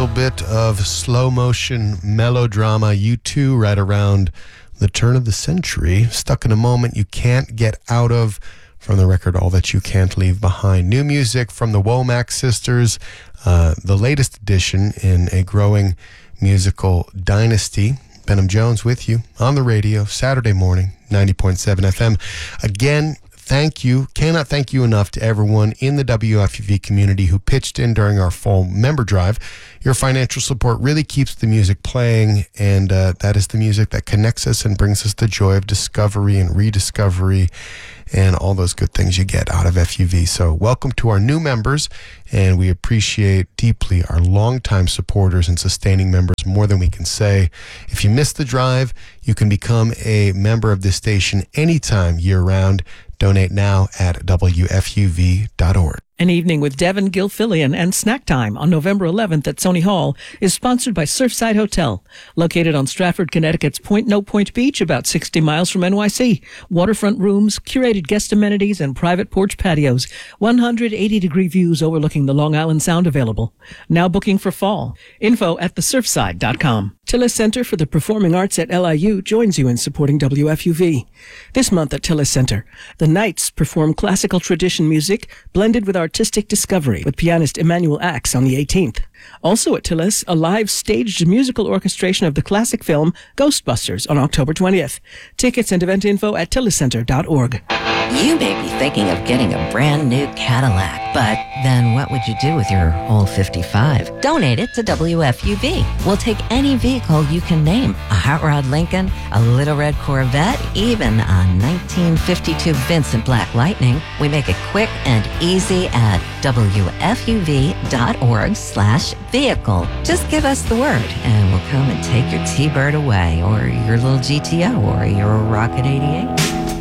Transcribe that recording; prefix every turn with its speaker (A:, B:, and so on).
A: little bit of slow motion melodrama. U2 right around the turn of the century. Stuck in a moment you can't get out of, from the record All That You Can't Leave Behind. New music from the Womack sisters, the latest addition in a growing musical dynasty. Benham Jones with you on the radio, Saturday morning, 90.7 FM. Again, thank you. Cannot thank you enough to everyone in the WFUV community who pitched in during our fall member drive. Your financial support really keeps the music playing, and that is the music that connects us and brings us the joy of discovery and rediscovery and all those good things you get out of FUV. So welcome to our new members, and we appreciate deeply our longtime supporters and sustaining members more than we can say. If you missed the drive, you can become a member of this station anytime, year-round. Donate now at WFUV.org.
B: An Evening with Devin Gilfillian and Snack Time on November 11th at Sony Hall is sponsored by Surfside Hotel, located on Stratford, Connecticut's Point No Point Beach, about 60 miles from NYC. Waterfront rooms, curated guest amenities, and private porch patios. 180-degree views overlooking the Long Island Sound available. Now booking for fall. Info at thesurfside.com. Tillis Center for the Performing Arts at LIU joins you in supporting WFUV. This month at Tillis Center, the Knights perform classical tradition music blended with artistic discovery with pianist Emmanuel Axe on the 18th. Also at Tillis, a live staged musical orchestration of the classic film Ghostbusters on October 20th. Tickets and event info at tilliscenter.org.
C: You may be thinking of getting a brand new Cadillac, but then what would you do with your old 55? Donate it to WFUV. We'll take any vehicle you can name. A Hot Rod Lincoln, a Little Red Corvette, even a 1952 Vincent Black Lightning. We make it quick and easy at WFUV.org/vehicle. Just give us the word and we'll come and take your T-Bird away, or your little GTO, or your Rocket 88.